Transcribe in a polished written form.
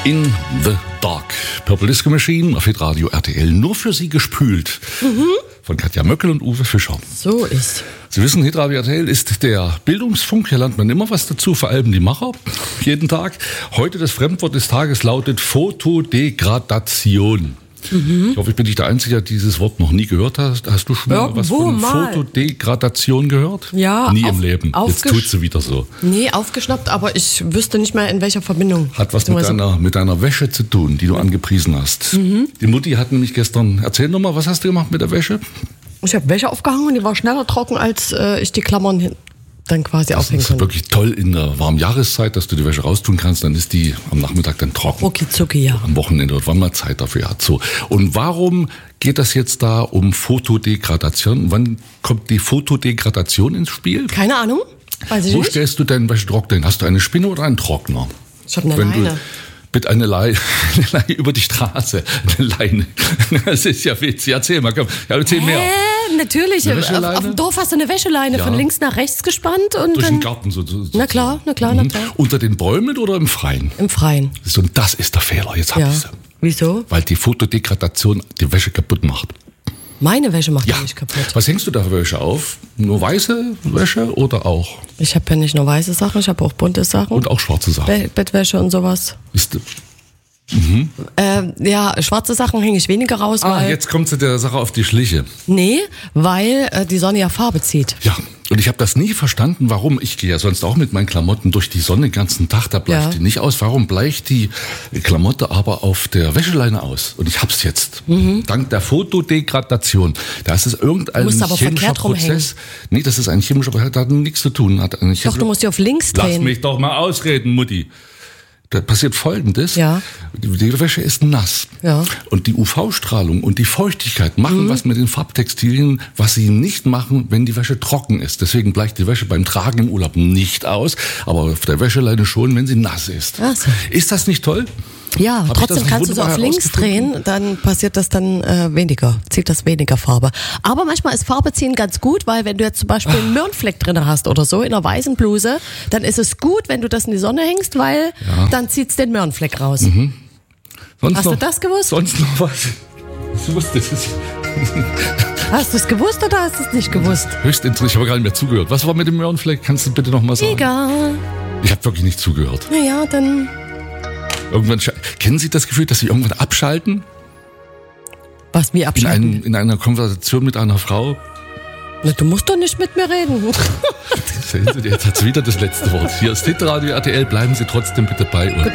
In the Dark. Purple Disco Machine auf Hitradio RTL. Nur für Sie gespült. Von Katja Möckel und Uwe Fischer. So ist. Sie wissen, Hitradio RTL ist der Bildungsfunk. Hier lernt man immer was dazu, vor allem die Macher. Jeden Tag. Heute das Fremdwort des Tages lautet Fotodegradation. Ich hoffe, ich bin nicht der Einzige, der dieses Wort noch nie gehört hat. Hast du schon mal was von Fotodegradation gehört? Ja. Nie im Leben. Jetzt tut sie wieder so. Nee, aufgeschnappt, aber ich wüsste nicht mehr, in welcher Verbindung. Hat was mit deiner Wäsche zu tun, die du angepriesen hast. Die Mutti hat nämlich gestern, erzähl doch mal, was hast du gemacht mit der Wäsche? Ich habe Wäsche aufgehangen und die war schneller trocken, als ich die Klammern dann quasi aufhängen konnte. Das ist wirklich toll in der warmen Jahreszeit, dass du die Wäsche raustun kannst, dann ist die am Nachmittag dann trocken. Rucki-zucki, ja. Am Wochenende, und wann man Zeit dafür hat. So. Und warum geht das jetzt da um Fotodegradation? Wann kommt die Fotodegradation ins Spiel? Keine Ahnung, weiß ich nicht. Wo stellst du deinen Wäschetrockner hin? Hast du eine Spinne oder einen Trockner? Ich habe eine Leine. Bitte eine Leine über die Straße. Eine Leine. Das ist ja witzig. Erzähl mal, komm. Ja, erzähl mehr. Natürlich. Auf dem Dorf hast du eine Wäscheleine von links nach rechts gespannt. Und durch dann den Garten so. Na klar. Unter den Bäumen oder im Freien? Im Freien. Und das ist der Fehler. Jetzt hab ich's. Wieso? Weil die Fotodegradation die Wäsche kaputt macht. Meine Wäsche macht die nicht kaputt. Was hängst du da für Wäsche auf? Nur weiße Wäsche oder auch? Ich habe ja nicht nur weiße Sachen, ich habe auch bunte Sachen. Und auch schwarze Sachen? Bettwäsche und sowas. Ja, schwarze Sachen hänge ich weniger raus. Jetzt kommt sie der Sache auf die Schliche. Nee, weil die Sonne ja Farbe zieht. Ja, und ich habe das nie verstanden, warum. Ich gehe ja sonst auch mit meinen Klamotten durch die Sonne den ganzen Tag, da bleicht die nicht aus. Warum bleicht die Klamotte aber auf der Wäscheleine aus? Und ich hab's jetzt. Dank der Fotodegradation. Da ist es irgendein chemischer Prozess. Nee, das ist ein chemischer Prozess, das hat nichts zu tun. Doch, du musst die auf links drehen. Lass mich doch mal ausreden, Mutti. Da passiert Folgendes. Ja. Die Wäsche ist nass. Ja. Und die UV-Strahlung und die Feuchtigkeit machen was mit den Farbtextilien, was sie nicht machen, wenn die Wäsche trocken ist. Deswegen bleicht die Wäsche beim Tragen im Urlaub nicht aus, aber auf der Wäscheleine schon, wenn sie nass ist. Ach so. Ist das nicht toll? Ja, trotzdem kannst du so auf links drehen, dann passiert das dann weniger, zieht das weniger Farbe. Aber manchmal ist Farbe ziehen ganz gut, weil wenn du jetzt zum Beispiel einen Möhrenfleck drin hast oder so in einer weißen Bluse, dann ist es gut, wenn du das in die Sonne hängst, weil dann zieht's den Möhrenfleck raus. Hast du das gewusst? Sonst noch was? Ich wusste es. Hast du es gewusst oder hast du es nicht gewusst? Höchst interessant, ich habe gar nicht mehr zugehört. Was war mit dem Möhrenfleck? Kannst du bitte noch mal sagen? Egal. Ich habe wirklich nicht zugehört. Naja, dann... Irgendwann kennen Sie das Gefühl, dass Sie irgendwann abschalten? Was, wie abschalten? In einer Konversation mit einer Frau? Na, du musst doch nicht mit mir reden. Sehen Sie, jetzt hat sie wieder das letzte Wort. Hier ist Hitradio RTL, bleiben Sie trotzdem bitte bei uns.